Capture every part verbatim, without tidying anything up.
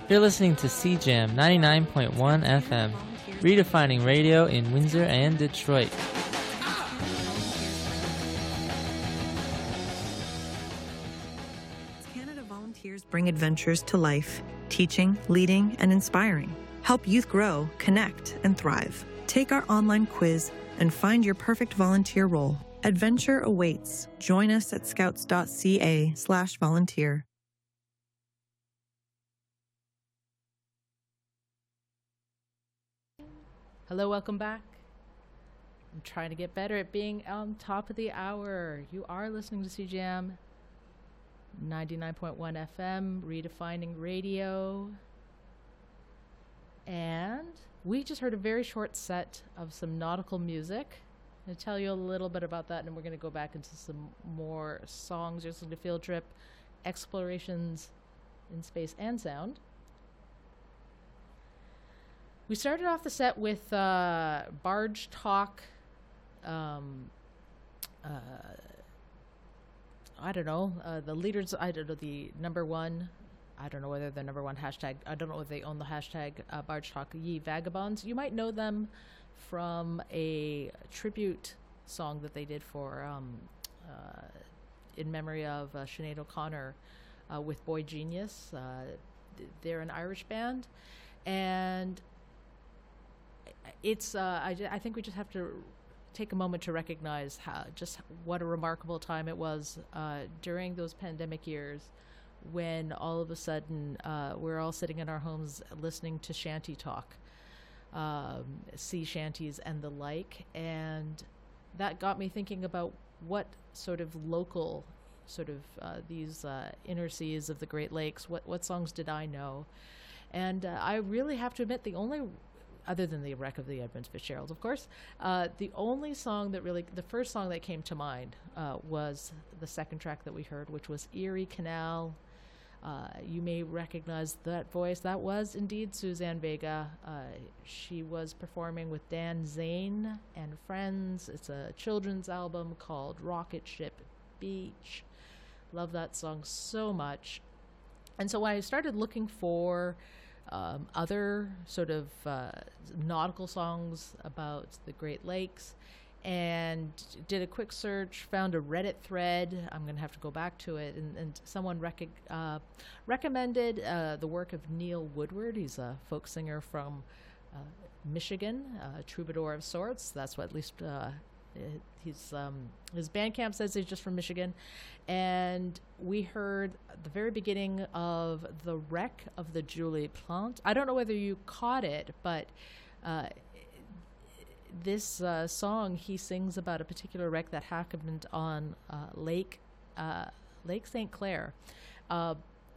You're listening to C Jam ninety-nine point one F M, redefining radio in Windsor and Detroit. Canada Volunteers bring adventures to life, teaching, leading, and inspiring. Help youth grow, connect, and thrive. Take our online quiz and find your perfect volunteer role. Adventure awaits. Join us at scouts.ca slash volunteer. Hello, welcome back. I'm trying to get better at being on top of the hour. You are listening to C Jam ninety-nine point one F M, redefining radio. And we just heard a very short set of some nautical music. I'm going to tell you a little bit about that, and then we're going to go back into some more songs. You're listening to Field Trip, Explorations in Space and Sound. We started off the set with uh, Barge Talk. Um, uh, I don't know. Uh, the leaders, I don't know, the number one. I don't know whether they're number one hashtag. I don't know whether they own the hashtag uh, Barge Talk Ye Vagabonds. You might know them from a tribute song that they did for, um, uh, in memory of uh, Sinead O'Connor uh, with Boy Genius. Uh, they're an Irish band. And it's uh, I, I think we just have to take a moment to recognize how just what a remarkable time it was uh, during those pandemic years, when all of a sudden uh, we're all sitting in our homes listening to shanty talk, um, sea shanties and the like, and that got me thinking about what sort of local, sort of uh, these uh, inner seas of the Great Lakes, what what songs did I know, and uh, I really have to admit the only, other than the wreck of the Edmund Fitzgerald, of course, uh, the only song that really, the first song that came to mind uh, was the second track that we heard, which was Erie Canal. Uh, you may recognize that voice. That was indeed Suzanne Vega. Uh, she was performing with Dan Zane and friends. It's a children's album called Rocket Ship Beach. Love that song so much. And so I started looking for um, other sort of uh, nautical songs about the Great Lakes, and did a quick search, found a Reddit thread. I'm going to have to go back to it. And, and someone rec- uh, recommended uh, the work of Neil Woodward. He's a folk singer from uh, Michigan, a troubadour of sorts. That's what at least uh, he's, um, his Bandcamp says he's just from Michigan. And we heard the very beginning of the wreck of the Julie Plante. I don't know whether you caught it, but uh, this uh, song, he sings about a particular wreck that happened on uh, Lake uh, Lake Saint Clair. Uh,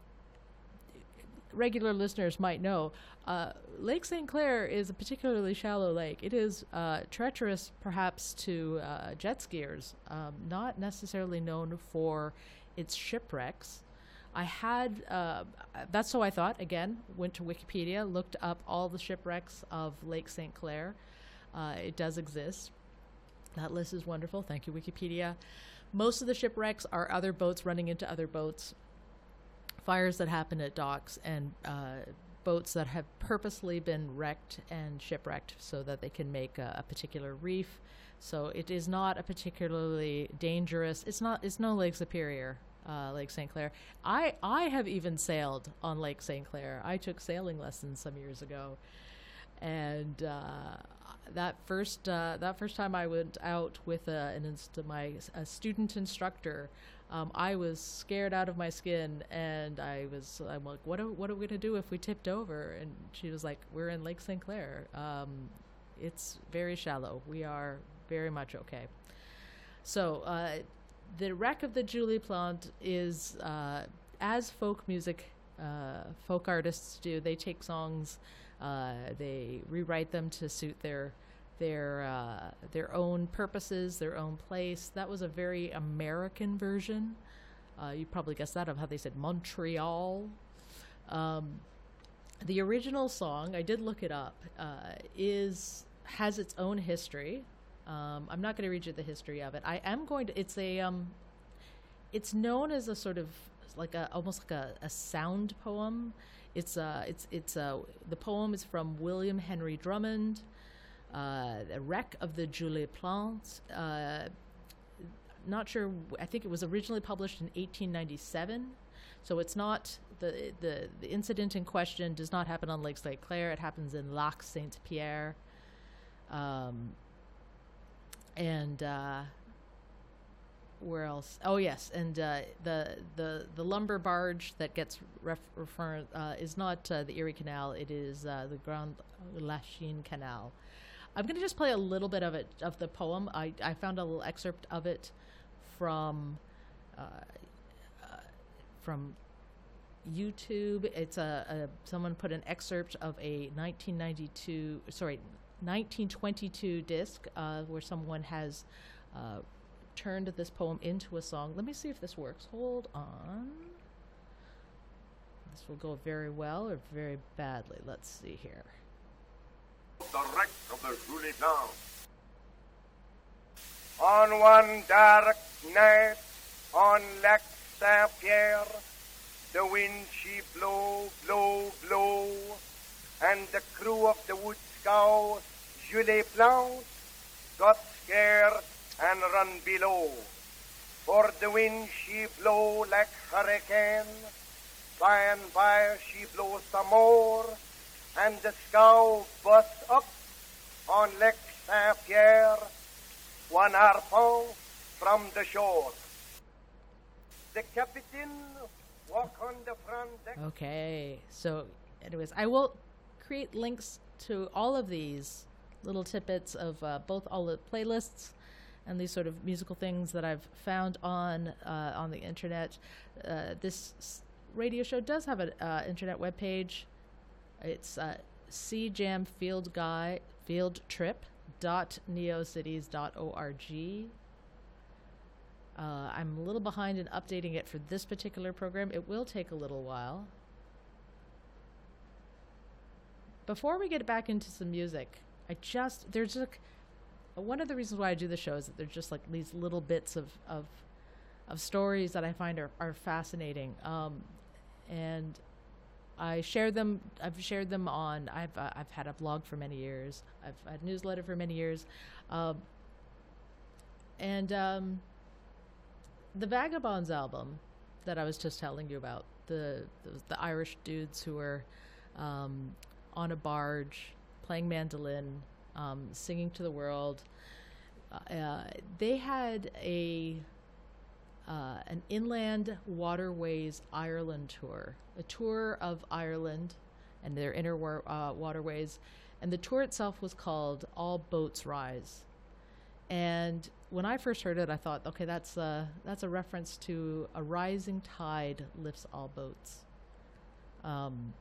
regular listeners might know uh, Lake Saint Clair is a particularly shallow lake. It is uh, treacherous, perhaps, to uh, jet skiers, um, not necessarily known for its shipwrecks. I had, uh, that's so I thought, again, went to Wikipedia, looked up all the shipwrecks of Lake Saint Clair. Uh, it does exist. That list is wonderful. Thank you, Wikipedia. Most of the shipwrecks are other boats running into other boats, fires that happen at docks, and uh, boats that have purposely been wrecked and shipwrecked so that they can make a, a particular reef. So it is not a particularly dangerous. It's not. It's no Lake Superior, uh, Lake Saint Clair. I I have even sailed on Lake Saint Clair. I took sailing lessons some years ago, and uh, that first uh, that first time I went out with a, an inst- my a student instructor, um, I was scared out of my skin, and I was I'm like, what are, what are we gonna do if we tipped over? And she was like, we're in Lake Saint Clair. Um, it's very shallow. We are very much okay. So uh, the wreck of the Julie Plante is uh, as folk music, uh, folk artists do. They take songs. Uh, they rewrite them to suit their their uh, their own purposes, their own place. That was a very American version. Uh, you probably guessed that, of how they said Montreal. Um, the original song, I did look it up, uh, is has its own history. Um, I'm not going to read you the history of it. I am going to. It's a. Um, it's known as a sort of like a almost like a, a sound poem. It's uh, it's it's uh, the poem is from William Henry Drummond, uh, The Wreck of the Jules Plante. Uh, not sure. I think it was originally published in eighteen ninety-seven, so it's not the the the incident in question does not happen on Lake Saint Clair. It happens in Lac Saint Pierre, um, and. Uh, Where else? Oh yes, and uh, the the the lumber barge that gets ref- referred uh, is not uh, the Erie Canal. It is uh, the Grand Lachine Canal. I'm going to just play a little bit of it of the poem. I, I found a little excerpt of it from uh, uh, from YouTube. It's a, a someone put an excerpt of a nineteen ninety-two sorry nineteen twenty-two disc uh, where someone has. Uh, turned this poem into a song. Let me see if this works. Hold on. This will go very well or very badly. Let's see here. The wreck of the Jules Plante. On one dark night on Lac Saint Pierre, the wind she blow, blow, blow, and the crew of the wood scow Jules Plante got scared and run below. For the wind she blow like hurricane, by and by she blows some more, and the scow busts up on Lac Saint Pierre, one harpon from the shore. The captain walk on the front deck. Okay, so anyways, I will create links to all of these little tidbits of uh, both all the playlists and these sort of musical things that I've found on uh, on the internet. Uh, this s- radio show does have an uh, internet webpage. It's uh, cjam field guy field trip dot neocities dot org. Uh, I'm a little behind in updating it for this particular program. It will take a little while. Before we get back into some music, I just there's a one of the reasons why I do the show is that there's just like these little bits of of, of stories that I find are, are fascinating, um, and I share them. I've shared them on. I've uh, I've had a blog for many years. I've had a newsletter for many years, um, and um, the Vagabonds album that I was just telling you about, the the, the Irish dudes who were um, on a barge playing mandolin. Um, singing to the world. Uh, they had a uh, an Inland Waterways Ireland tour, a tour of Ireland and their inner war, uh, waterways, and the tour itself was called All Boats Rise. And when I first heard it, I thought, okay, that's a, that's a reference to a rising tide lifts all boats. Um,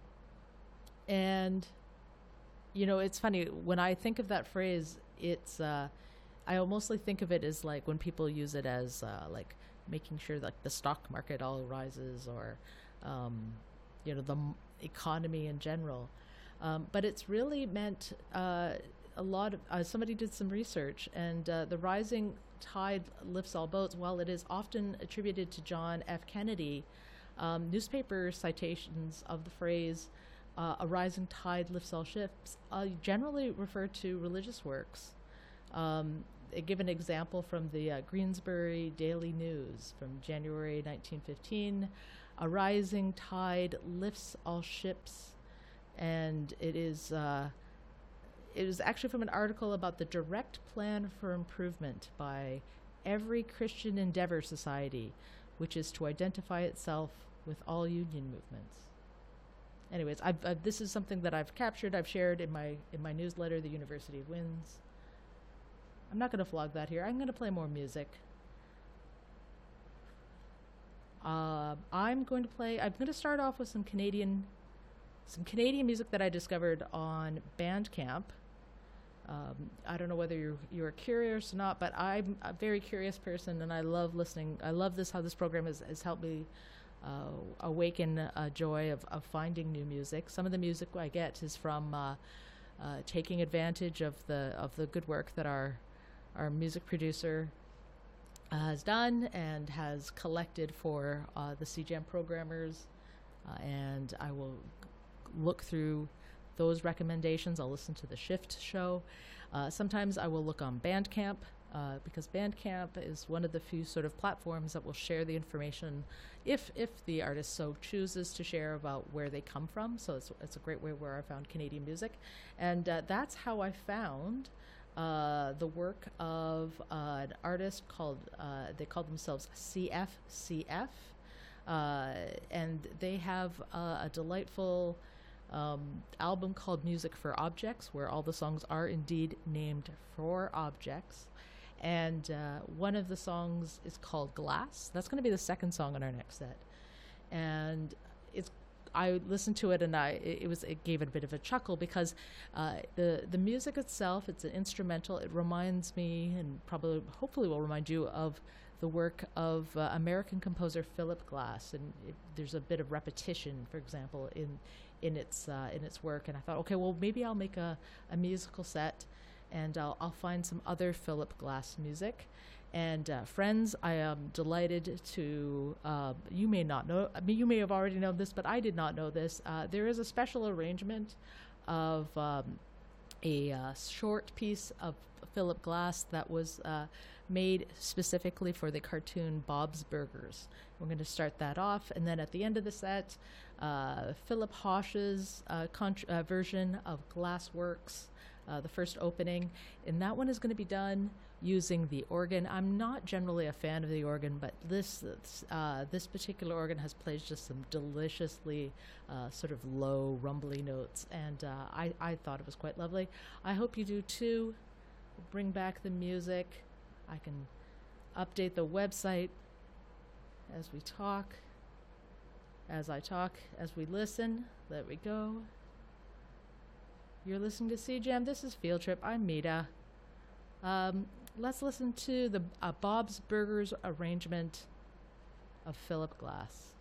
and You know, it's funny, when I think of that phrase, it's, uh, I mostly think of it as like when people use it as uh, like making sure like the stock market all rises or, um, you know, the m- economy in general. Um, but it's really meant uh, a lot of, uh, somebody did some research and uh, the rising tide lifts all boats, while it is often attributed to John F. Kennedy, um, newspaper citations of the phrase, Uh, a rising tide lifts all ships, uh, generally refer to religious works. Um, I give an example from the uh, Greensbury Daily News from January nineteen fifteen. A rising tide lifts all ships, and it is uh, it is actually from an article about the Direct Plan for Improvement by Every Christian Endeavor Society, which is to identify itself with all union movements. Anyways, I've, I've, this is something that I've captured, I've shared in my in my newsletter, The University of Winds. I'm not going to flog that here. I'm going to play more music. Uh, I'm going to play. I'm going to start off with some Canadian, some Canadian music that I discovered on Bandcamp. Um, I don't know whether you're you're curious or not, but I'm a very curious person, and I love listening. I love this how this program has, has helped me uh, awaken a joy of, of finding new music. Some of the music I get is from uh, uh, taking advantage of the of the good work that our our music producer uh, has done and has collected for uh, the C J A M programmers uh, and I will look through those recommendations. I'll listen to the Shift show. Uh, sometimes I will look on Bandcamp, uh, because Bandcamp is one of the few sort of platforms that will share the information if if the artist so chooses to share about where they come from. So it's, it's a great way where I found Canadian music. And uh, that's how I found uh, the work of uh, an artist called, uh, they call themselves C F C F. Uh, and they have uh, a delightful um, album called Music for Objects, where all the songs are indeed named for objects. And uh, one of the songs is called Glass. That's going to be the second song on our next set. And it's I listened to it and I it, it was it gave it a bit of a chuckle because uh, the the music itself, it's an instrumental. It reminds me, and probably hopefully will remind you, of the work of uh, American composer Philip Glass. And it, there's a bit of repetition, for example, in in its uh, in its work. And I thought, okay, well maybe I'll make a, a musical set. And I'll, I'll find some other Philip Glass music. And uh, friends, I am delighted to, uh, you may not know, I mean, you may have already known this, but I did not know this. Uh, there is a special arrangement of um, a uh, short piece of Philip Glass that was uh, made specifically for the cartoon Bob's Burgers. We're going to start that off, and then at the end of the set, uh, Philip Hosh's uh, contr- uh, version of Glassworks, Uh, the first opening, and that one is going to be done using the organ. I'm not generally a fan of the organ, but this uh, this particular organ has played just some deliciously uh, sort of low, rumbly notes, and uh, I, I thought it was quite lovely. I hope you do too. Bring back the music. I can update the website as we talk, as I talk, as we listen. There we go. You're listening to C Jam. This is Field Trip. I'm Mita. Um, let's listen to the uh, Bob's Burgers arrangement of Philip Glass.